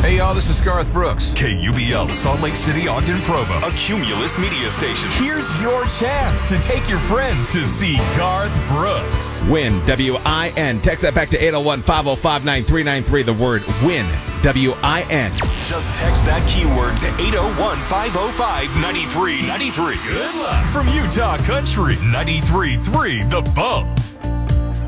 Hey, y'all, this is Garth Brooks. KUBL, Salt Lake City, Ogden, Provo, a Cumulus media station. Here's your chance to take your friends to see Garth Brooks. WIN, W-I-N. Text that back to 801-505-9393. The word WIN, W-I-N. Just text that keyword to 801-505-9393. Good luck from Utah Country 93.3 The Bump.